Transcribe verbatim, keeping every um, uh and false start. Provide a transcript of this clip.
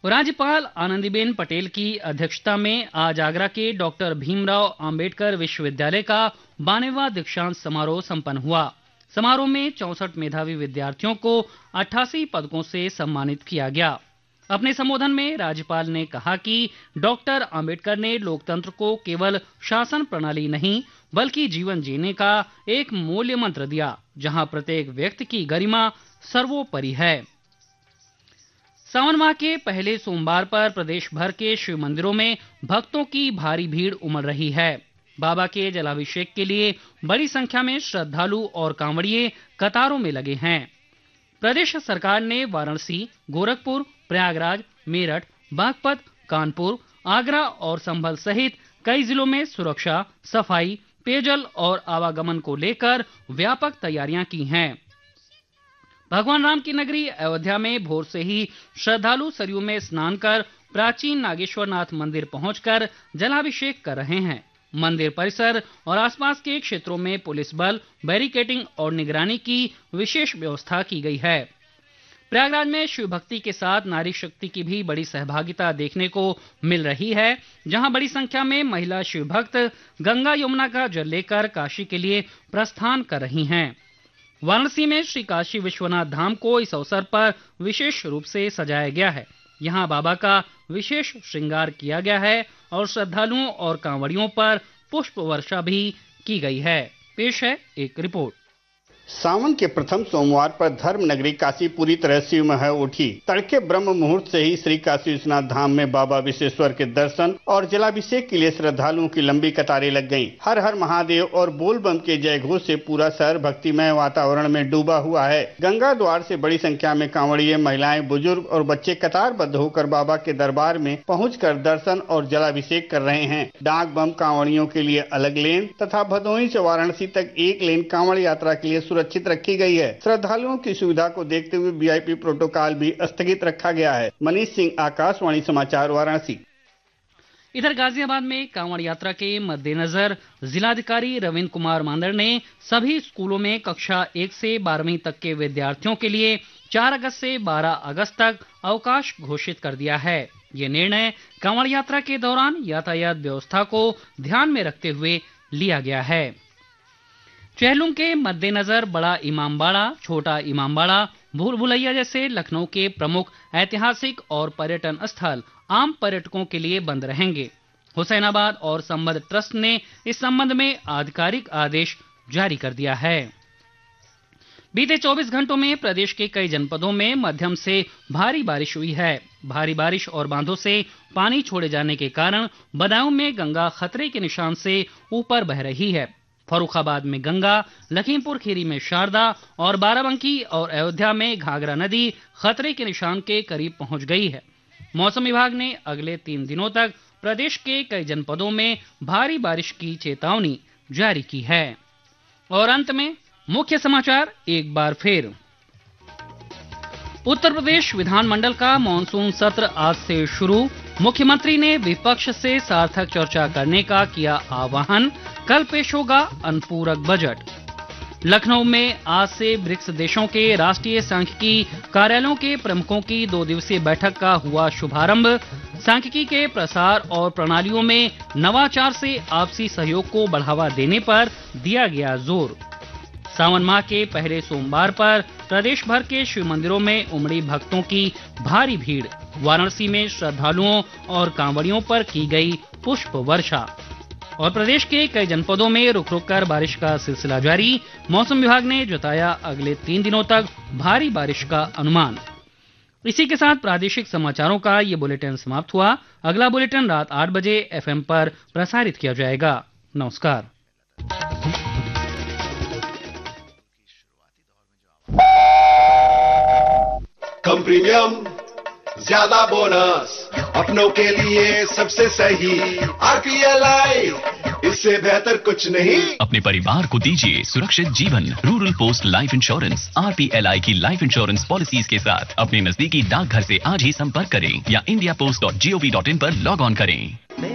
राज्यपाल आनंदीबेन पटेल की अध्यक्षता में आज आगरा के डॉक्टर भीमराव अंबेडकर विश्वविद्यालय का बानवेवां दीक्षांत समारोह संपन्न हुआ। समारोह में चौसठ मेधावी विद्यार्थियों को अट्ठासी पदकों से सम्मानित किया गया। अपने संबोधन में राज्यपाल ने कहा कि डॉक्टर अंबेडकर ने लोकतंत्र को केवल शासन प्रणाली नहीं बल्कि जीवन जीने का एक मूल्य मंत्र दिया, जहां प्रत्येक व्यक्ति की गरिमा सर्वोपरि है। सावन माह के पहले सोमवार पर प्रदेश भर के शिव मंदिरों में भक्तों की भारी भीड़ उमड़ रही है। बाबा के जलाभिषेक के लिए बड़ी संख्या में श्रद्धालु और कांवड़िए कतारों में लगे हैं। प्रदेश सरकार ने वाराणसी, गोरखपुर, प्रयागराज, मेरठ, बागपत, कानपुर, आगरा और संभल सहित कई जिलों में सुरक्षा, सफाई, पेयजल और आवागमन को लेकर व्यापक तैयारियां की हैं। भगवान राम की नगरी अयोध्या में भोर से ही श्रद्धालु सरयू में स्नान कर प्राचीन नागेश्वरनाथ मंदिर पहुंचकर जलाभिषेक कर रहे हैं। मंदिर परिसर और आसपास के क्षेत्रों में पुलिस बल, बैरिकेडिंग और निगरानी की विशेष व्यवस्था की गई है। प्रयागराज में शिव भक्ति के साथ नारी शक्ति की भी बड़ी सहभागिता देखने को मिल रही है, जहां बड़ी संख्या में महिला शिव भक्त गंगा यमुना का जल लेकर काशी के लिए प्रस्थान कर रही हैं। वाराणसी में श्री काशी विश्वनाथ धाम को इस अवसर पर विशेष रूप से सजाया गया है। यहाँ बाबा का विशेष श्रृंगार किया गया है और श्रद्धालुओं और कांवड़ियों पर पुष्प वर्षा भी की गई है। पेश है एक रिपोर्ट। सावन के प्रथम सोमवार पर धर्म नगरी काशी पूरी तरह शिवमय उठी। तड़के ब्रह्म मुहूर्त से ही श्री काशी विश्वनाथ धाम में बाबा विश्वेश्वर के दर्शन और जलाभिषेक के लिए श्रद्धालुओं की लंबी कतारें लग गईं। हर हर महादेव और बोल बम के जय घोष से पूरा शहर भक्तिमय वातावरण में डूबा हुआ है। गंगा द्वार से बड़ी संख्या में कांवड़िए, महिलाएं, बुजुर्ग और बच्चे कतारबद्ध होकर बाबा के दरबार में पहुंचकर दर्शन और जलाभिषेक कर रहे हैं। डाक बम कांवड़ियों के लिए अलग लेन तथा भदोही से वाराणसी तक एक लेन कांवड़ यात्रा के लिए सुरक्षित रखी गई है। श्रद्धालुओं की सुविधा को देखते हुए वीआईपी प्रोटोकॉल भी स्थगित रखा गया है। मनीष सिंह, आकाशवाणी समाचार, वाराणसी। इधर गाजियाबाद में कांवड़ यात्रा के मद्देनजर जिलाधिकारी रविंद्र कुमार मांदर ने सभी स्कूलों में कक्षा एक से बारहवीं तक के विद्यार्थियों के लिए चार अगस्त से बारह अगस्त तक अवकाश घोषित कर दिया है। ये निर्णय कांवड़ यात्रा के दौरान यातायात व्यवस्था को ध्यान में रखते हुए लिया गया है। चेहलुम के मद्देनजर बड़ा इमामबाड़ा, छोटा इमामबाड़ा, भूल भुलैया जैसे लखनऊ के प्रमुख ऐतिहासिक और पर्यटन स्थल आम पर्यटकों के लिए बंद रहेंगे। हुसैनाबाद और संबद्ध ट्रस्ट ने इस संबंध में आधिकारिक आदेश जारी कर दिया है। बीते चौबीस घंटों में प्रदेश के कई जनपदों में मध्यम से भारी बारिश हुई है। भारी बारिश और बांधों से पानी छोड़े जाने के कारण बदायूं में गंगा खतरे के निशान से ऊपर बह रही है। फर्रुखाबाद में गंगा, लखीमपुर खीरी में शारदा और बाराबंकी और अयोध्या में घाघरा नदी खतरे के निशान के करीब पहुंच गई है। मौसम विभाग ने अगले तीन दिनों तक प्रदेश के कई जनपदों में भारी बारिश की चेतावनी जारी की है। और अंत में मुख्य समाचार एक बार फिर। उत्तर प्रदेश विधानमंडल का मानसून सत्र आज से शुरू। मुख्यमंत्री ने विपक्ष से सार्थक चर्चा करने का किया आह्वान। कल पेश होगा अनुपूरक बजट। लखनऊ में आज से ब्रिक्स देशों के राष्ट्रीय सांख्यिकी कार्यालयों के प्रमुखों की दो दिवसीय बैठक का हुआ शुभारंभ। सांख्यिकी के प्रसार और प्रणालियों में नवाचार से आपसी सहयोग को बढ़ावा देने पर दिया गया जोर। सावन माह के पहले सोमवार पर प्रदेश भर के शिव मंदिरों में उमड़ी भक्तों की भारी भीड़। वाराणसी में श्रद्धालुओं और कांवड़ियों पर की गई पुष्प वर्षा। और प्रदेश के कई जनपदों में रुक रुक कर बारिश का सिलसिला जारी। मौसम विभाग ने जताया अगले तीन दिनों तक भारी बारिश का अनुमान। इसी के साथ प्रादेशिक समाचारों का ये बुलेटिन समाप्त हुआ। अगला बुलेटिन रात आठ बजे एफएम पर प्रसारित किया जाएगा। नमस्कार। कम प्रीमियम, ज्यादा बोनस, अपनों के लिए सबसे सही आरपीएलआई, इससे बेहतर कुछ नहीं। अपने परिवार को दीजिए सुरक्षित जीवन। Rural post life insurance RPLI की लाइफ इंश्योरेंस पॉलिसीज के साथ अपने नजदीकी डाकघर से आज ही संपर्क करें या India post dot G O V dot in पर लॉग ऑन करें।